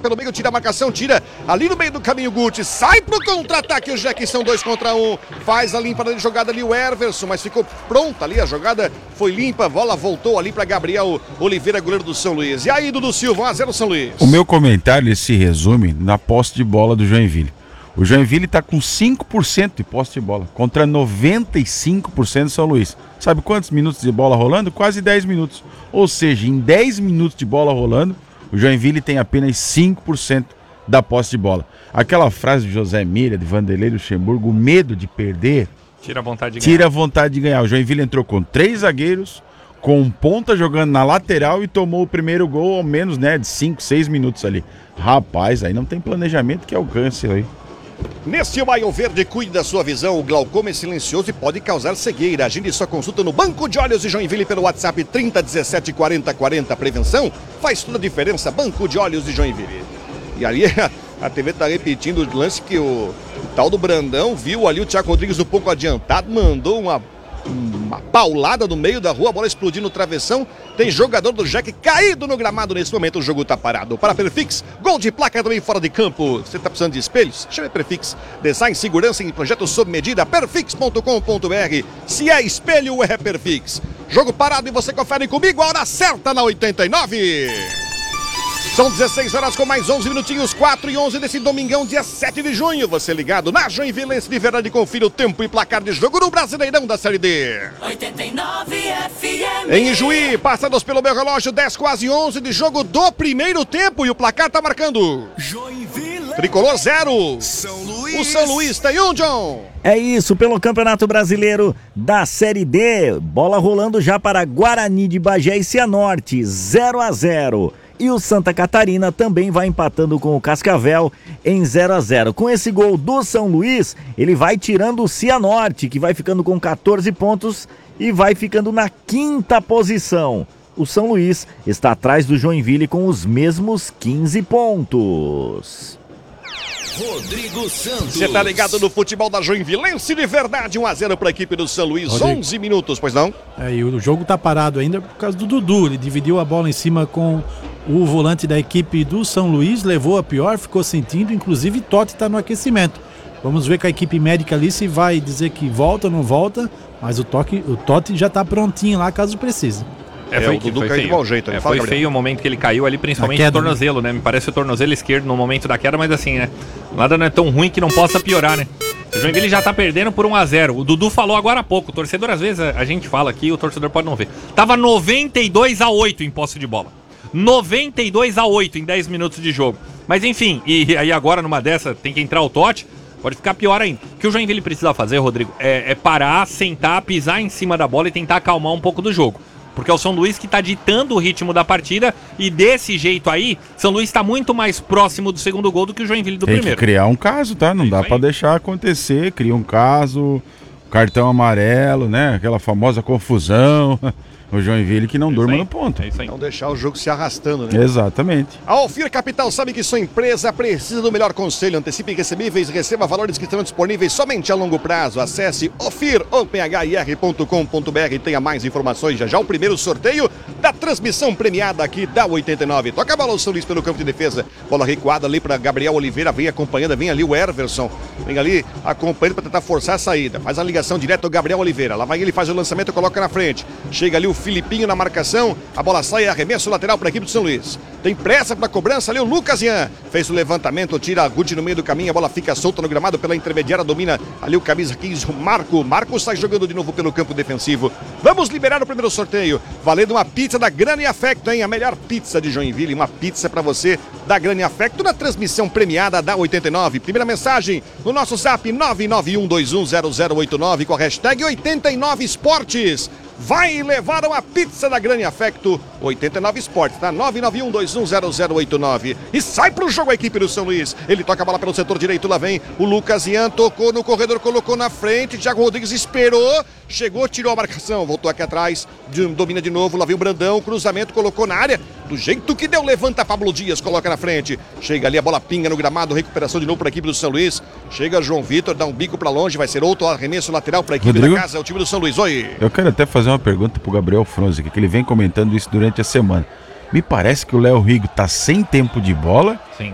pelo meio, tira a marcação, tira ali no meio do caminho, Guti, sai pro contra-ataque, o Jack, são 2 contra 1, faz a limpa de jogada ali o Everson, mas ficou pronta ali, a jogada foi limpa, a bola voltou ali para Gabriel Oliveira, goleiro do São Luís. E aí, Dudu Silva, 1-0 São Luís. O meu comentário se resume na posse de bola do Joinville. O Joinville está com 5% de posse de bola, contra 95% do São Luís. Sabe quantos minutos de bola rolando? Quase 10 minutos. Ou seja, em 10 minutos de bola rolando, o Joinville tem apenas 5% da posse de bola. Aquela frase de José Mira, de Vanderlei Luxemburgo, o medo de perder... Tira a vontade de ganhar. Tira a vontade de ganhar. O Joinville entrou com 3 zagueiros, com um ponta jogando na lateral e tomou o primeiro gol ao menos, né, de 5, 6 minutos ali. Rapaz, aí não tem planejamento que alcance aí. Neste Maio Verde, cuide da sua visão. O glaucoma é silencioso e pode causar cegueira. Agende sua consulta no Banco de Olhos de Joinville pelo WhatsApp 30 17 40 40. Prevenção faz toda a diferença. Banco de Olhos de Joinville. E ali a TV está repetindo o lance que o tal do Brandão viu ali o Thiago Rodrigues um pouco adiantado, mandou uma paulada no meio da rua, a bola explodindo no travessão. Tem jogador do Jack caído no gramado nesse momento, o jogo tá parado. Para Perfix, gol de placa também fora de campo. Você tá precisando de espelhos? Chame Perfix. Design, segurança em projetos sob medida, perfix.com.br. Se é espelho, é Perfix. Jogo parado e você confere comigo a hora certa na 89. São 16 horas com mais 11 minutinhos, 4 e 11 desse domingão, dia 7 de junho. Você ligado na Joinvilense de verdade, confira o tempo e placar de jogo no Brasileirão da Série D. 89 FM. Em Ijuí, passados pelo meu relógio, 10 quase 11 de jogo do primeiro tempo e o placar tá marcando. Joinville. Tricolor 0. São Luís. O São Luís tem um, John. É isso, pelo Campeonato Brasileiro da Série D. Bola rolando já para Guarani de Bagé e Cianorte, 0-0. E o Santa Catarina também vai empatando com o Cascavel em 0-0. Com esse gol do São Luís, ele vai tirando o Cianorte, que vai ficando com 14 pontos e vai ficando na 5ª posição. O São Luís está atrás do Joinville com os mesmos 15 pontos. Rodrigo Santos. Você tá ligado no futebol da Joinvilense de verdade, 1-0 para a equipe do São Luís, Rodrigo. 11 minutos, pois não? E o jogo tá parado ainda por causa do Dudu, ele dividiu a bola em cima com o volante da equipe do São Luís, levou a pior, ficou sentindo, inclusive Totti tá no aquecimento. Vamos ver com a equipe médica ali se vai dizer que volta ou não volta, mas o Totti já tá prontinho lá caso precise. Foi o Dudu foi caiu de feio. mau jeito. Foi feio o momento que ele caiu ali, principalmente no tornozelo, né? Me parece o tornozelo esquerdo no momento da queda, mas assim, né? Nada não é tão ruim que não possa piorar, né? O Joinville já tá perdendo por 1-0. O Dudu falou agora há pouco. O torcedor, às vezes, a gente fala aqui, o torcedor pode não ver. Tava 92-8 em posse de bola. 92-8 em 10 minutos de jogo. Mas enfim, e aí agora numa dessa tem que entrar o Totti. Pode ficar pior ainda. O que o Joinville precisa fazer, Rodrigo, é parar, sentar, pisar em cima da bola e tentar acalmar um pouco do jogo. Porque é o São Luís que está ditando o ritmo da partida e desse jeito aí, São Luís está muito mais próximo do segundo gol do que o Joinville do primeiro. Tem que criar um caso, tá? Não dá para deixar acontecer. Cria um caso, cartão amarelo, né? Aquela famosa confusão. O Joinville que não durma no ponto. É isso aí. Não deixar o jogo se arrastando, né? Exatamente. A Alfir Capital sabe que sua empresa precisa do melhor conselho. Antecipe recebíveis, receba valores que estão disponíveis somente a longo prazo. Acesse ofir.com.br e tenha mais informações. Já o primeiro sorteio da transmissão premiada aqui da 89. Toca a bola o São Luís pelo campo de defesa. Bola recuada ali para Gabriel Oliveira. Vem acompanhando, vem ali o Everson. Vem ali acompanhando para tentar forçar a saída. Faz a ligação direto ao Gabriel Oliveira. Lá vai ele, faz o lançamento, coloca na frente. Chega ali o Filipinho na marcação, a bola sai, arremesso lateral para a equipe do São Luís. Tem pressa para a cobrança ali o Lucas Ian. Fez o levantamento, tira a Guti no meio do caminho, a bola fica solta no gramado pela intermediária, domina ali o camisa 15, o Marco. Marco sai jogando de novo pelo campo defensivo. Vamos liberar o primeiro sorteio, valendo uma pizza da Grande Afecto, hein? A melhor pizza de Joinville, uma pizza para você da Grande Afecto na transmissão premiada da 89. Primeira mensagem no nosso zap 991210089 com a hashtag 89esportes. Vai levar uma pizza da Grande Afecto 89 Esportes, tá? 991210089. E sai pro jogo a equipe do São Luís. Ele toca a bola pelo setor direito, lá vem o Lucas Ian, tocou no corredor, colocou na frente, Thiago Rodrigues esperou, chegou, tirou a marcação, voltou aqui atrás, domina de novo, lá vem o Brandão, cruzamento, colocou na área, do jeito que deu, levanta Pablo Dias, coloca na frente, chega ali, a bola pinga no gramado, recuperação de novo para a equipe do São Luís, chega João Vitor, dá um bico para longe, vai ser outro arremesso lateral para a equipe Rodrigo? da casa, é o time do São Luís. Oi! Eu quero até fazer uma pergunta pro Gabriel Fronzi, que ele vem comentando isso durante a semana. Me parece que o Léo Rigo tá sem tempo de bola. Sim.